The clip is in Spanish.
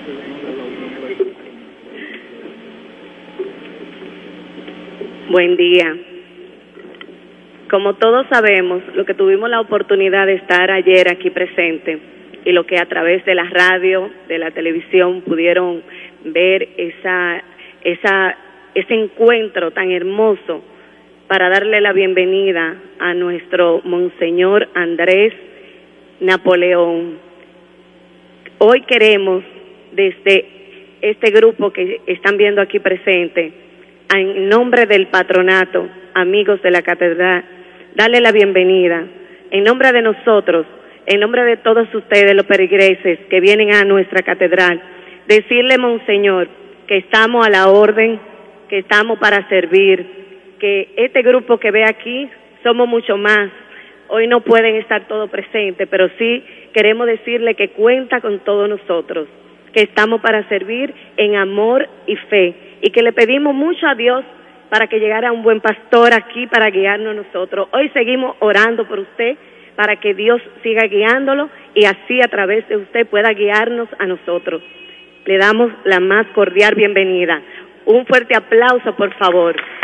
Buen día. Como todos sabemos, lo que tuvimos la oportunidad de estar ayer aquí presente y lo que a través de la radio, de la televisión pudieron ver ese encuentro tan hermoso para darle la bienvenida a nuestro Monseñor Andrés Napoleón. Hoy queremos, desde este grupo que están viendo aquí presente, en nombre del patronato, amigos de la catedral, darle la bienvenida, en nombre de nosotros, en nombre de todos ustedes, los peregrinos que vienen a nuestra catedral, decirle, Monseñor, que estamos a la orden, que estamos para servir, que este grupo que ve aquí somos mucho más. Hoy no pueden estar todos presentes, pero sí queremos decirle que cuenta con todos nosotros, que estamos para servir en amor y fe, y que le pedimos mucho a Dios para que llegara un buen pastor aquí para guiarnos nosotros. Hoy seguimos orando por usted, para que Dios siga guiándolo y así a través de usted pueda guiarnos a nosotros. Le damos la más cordial bienvenida. Un fuerte aplauso, por favor.